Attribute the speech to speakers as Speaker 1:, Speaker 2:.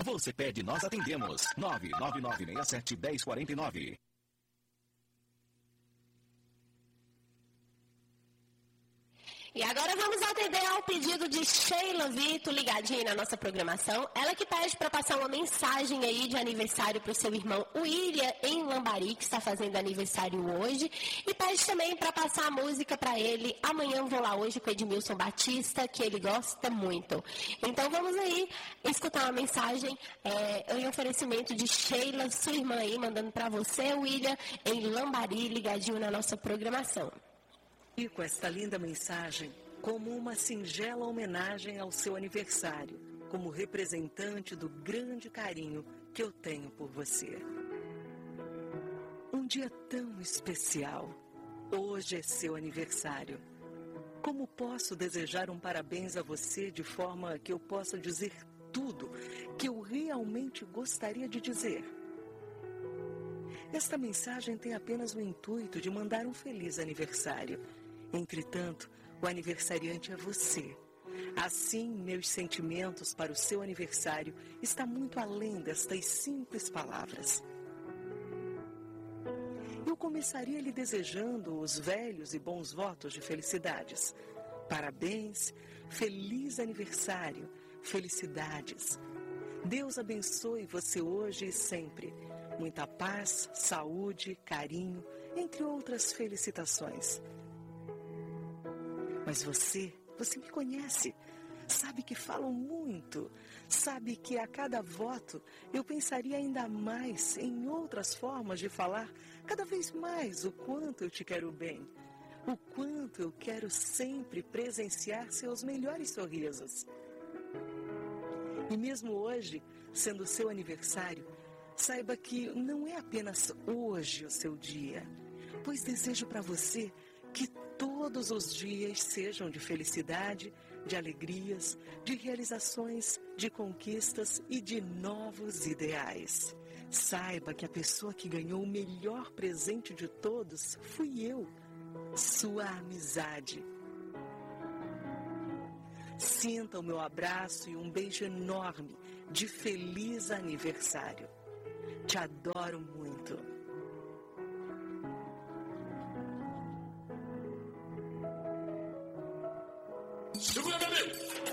Speaker 1: Você pede, nós atendemos. 99967-1049.
Speaker 2: E agora vamos atender ao pedido de Sheila Vito, ligadinha na nossa programação. Ela que pede para passar uma mensagem aí de aniversário para o seu irmão William, em Lambari, que está fazendo aniversário hoje. E pede também para passar a música para ele. Amanhã vou lá hoje com Edmilson Batista, que ele gosta muito. Então vamos aí escutar uma mensagem em oferecimento de Sheila, sua irmã aí, mandando para você, William, em Lambari, ligadinho na nossa programação.
Speaker 3: E com esta linda mensagem, como uma singela homenagem ao seu aniversário, como representante do grande carinho que eu tenho por você. Um dia tão especial. Hoje é seu aniversário. Como posso desejar um parabéns a você de forma que eu possa dizer tudo que eu realmente gostaria de dizer? Esta mensagem tem apenas o intuito de mandar um feliz aniversário. Entretanto, o aniversariante é você. Assim, meus sentimentos para o seu aniversário estão muito além destas simples palavras. Eu começaria lhe desejando os velhos e bons votos de felicidades. Parabéns, feliz aniversário, felicidades. Deus abençoe você hoje e sempre. Muita paz, saúde, carinho, entre outras felicitações. Mas você me conhece, sabe que falo muito, sabe que a cada voto eu pensaria ainda mais em outras formas de falar cada vez mais o quanto eu te quero bem, o quanto eu quero sempre presenciar seus melhores sorrisos. E mesmo hoje, sendo seu aniversário, saiba que não é apenas hoje o seu dia, pois desejo para você que todos os dias sejam de felicidade, de alegrias, de realizações, de conquistas e de novos ideais. Saiba que a pessoa que ganhou o melhor presente de todos fui eu, sua amizade. Sinta o meu abraço e um beijo enorme de feliz aniversário. Te adoro muito.